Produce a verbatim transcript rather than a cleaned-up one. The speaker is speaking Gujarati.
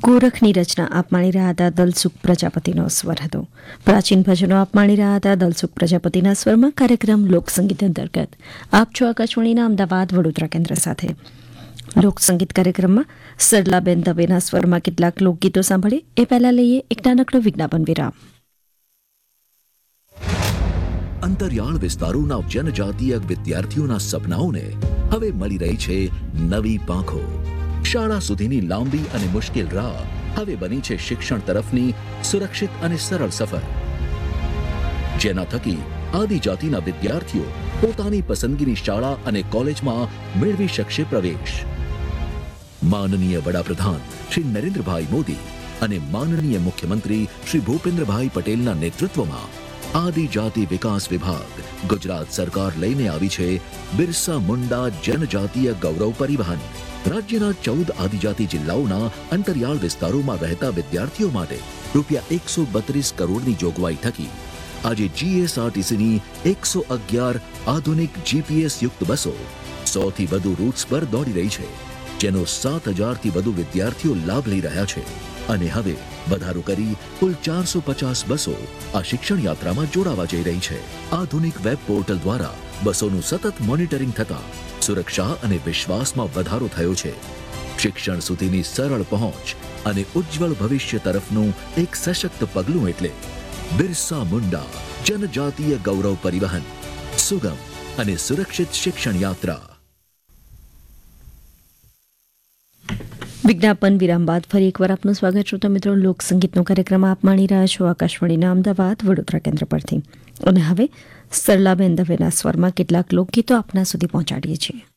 ગોરખની રચના આપ માણી રહ્યા હતા દલસુખ પ્રજાપતિનો સ્વર હતો. પ્રાચીન ભજનો આપ માણી રહ્યા હતા દલસુખ પ્રજાપતિના સ્વરમાં. કાર્યક્રમ લોકસંગીત અંતર્ગત આપ છો આકાશવાણીના અમદાવાદ વડોદરા કેન્દ્ર સાથે. લોકસંગીત કાર્યક્રમમાં સરલાબેન દવેના સ્વરમાં કેટલાક લોકગીતો સાંભળીએ એ પહેલા લઈએ એક નાનકડો વિજ્ઞાપન વિરામ. અંતરિયાળ વિસ્તારોના જનજાતીય વિદ્યાર્થીઓના સપનાઓને હવે મળી રહી છે નવી પાંખો. શાળા સુધીની લાંબી અને મુશ્કેલ રાહ હવે બની છે શિક્ષણ તરફની સુરક્ષિત અને સરળ સફર, જેના થકી આદિજાતિના વિદ્યાર્થીઓ પોતાની પસંદગીની શાળા અને કોલેજમાં મેળવી શકશે પ્રવેશ. માનનીય વડાપ્રધાન શ્રી નરેન્દ્રભાઈ મોદી અને માનનીય મુખ્યમંત્રી શ્રી ભૂપેન્દ્રભાઈ પટેલના નેતૃત્વમાં આદિજાતિ વિકાસ વિભાગ ગુજરાત સરકાર લઈને આવી છે બિરસા મુંડા જનજાતીય ગૌરવ પરિવહન. રાજ્યના ચૌદ આદિજાતિ જિલ્લાઓના અંતરિયાળ વિસ્તારોમાં રહેતા વિદ્યાર્થીઓ માટે રૂપિયા એકસો બત્રીસ કરોડની જોગવાઈ થકી આજે જીએસઆરટીસીની એકસો અગિયાર આધુનિક જીપીએસ યુક્ત બસો સોથી વધુ રૂટ્સ પર દોડી રહી છે, જેનો સાત હજારથી વધુ વિદ્યાર્થીઓ લાભ લઈ રહ્યા છે. અને હવે વધારો કરી કુલ ચારસો પચાસ બસો આ શિક્ષણ યાત્રામાં જોડાવા જઈ રહી છે. આધુનિક વેબ પોર્ટલ દ્વારા બસોનું સતત મોનિટરિંગ થતા સુરક્ષા અને વિશ્વાસમાં વધારો થયો છે. શિક્ષણ સુધીની સરળ પહોંચ અને ઉજ્જવળ ભવિષ્ય તરફનું એક સશક્ત પગલું એટલે બિરસા મુંડા જનજાતીય ગૌરવ પરિવહન, સુગમ અને સુરક્ષિત શિક્ષણ યાત્રા. વિજ્ઞાપન વિરામ બાદ ફરી એકવાર આપનું સ્વાગત. શ્રોતા મિત્રો, લોકસંગીતનો કાર્યક્રમ આપ માણી રહ્યા છો આકાશવાણીના અમદાવાદ વડોદરા કેન્દ્ર પરથી. અને હવે સરલાબેન દવેના સ્વરમાં કેટલાક લોકગીતો આપના સુધી પહોંચાડીએ છીએ.